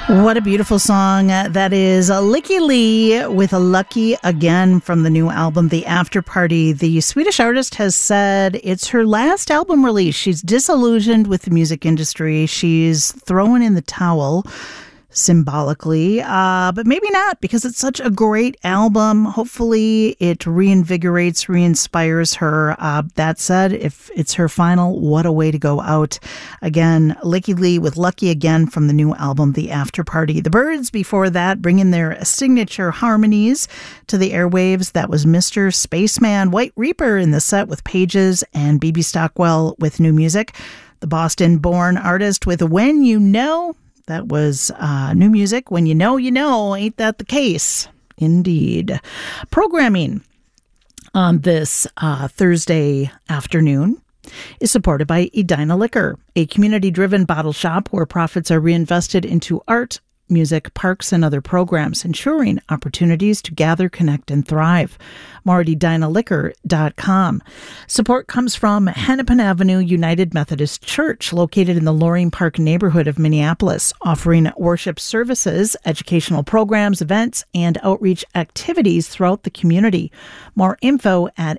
What a beautiful song. That is Lykke Li with Lucky Again from the new album, The After Party. The Swedish artist has said it's her last album release. She's disillusioned with the music industry. She's throwing in the towel, symbolically, but maybe not, because it's such a great album. Hopefully it reinvigorates, re-inspires her. That said, if it's her final, what a way to go out. Again, Lykke Li with Lucky Again from the new album, The After Party. The Byrds before that, bringing their signature harmonies to the airwaves. That was Mr. Spaceman. White Reaper in the set with Pages, and BB Stockwell with new music. The Boston-born artist with When You Know. That was new music. When you know, ain't that the case? Indeed. Programming on this Thursday afternoon is supported by Edina Liquor, a community-driven bottle shop where profits are reinvested into art, music, parks, and other programs, ensuring opportunities to gather, connect, and thrive. More at edinaliquor.com. Support comes from Hennepin Avenue United Methodist Church, located in the Loring Park neighborhood of Minneapolis, offering worship services, educational programs, events, and outreach activities throughout the community. More info at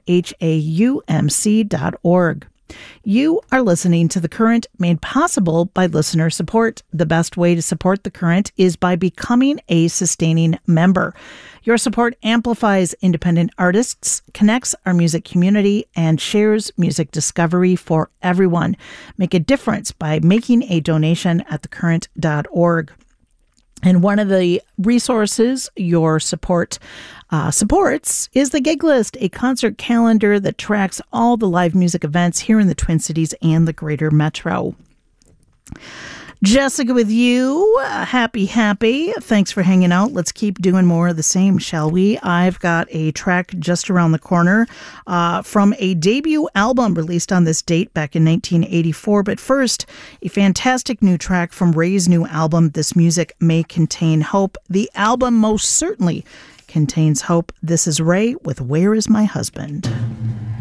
haumc.org. You are listening to The Current, made possible by listener support. The best way to support The Current is by becoming a sustaining member. Your support amplifies independent artists, connects our music community, and shares music discovery for everyone. Make a difference by making a donation at thecurrent.org. And one of the resources your support supports is the Gig List, a concert calendar that tracks all the live music events here in the Twin Cities and the greater metro. Jessica with you. Happy. Thanks for hanging out. Let's keep doing more of the same, shall we? I've got a track just around the corner from a debut album released on this date back in 1984. But first, a fantastic new track from Ray's new album, This Music May Contain Hope. The album most certainly contains hope. This is Ray with Where Is My Husband?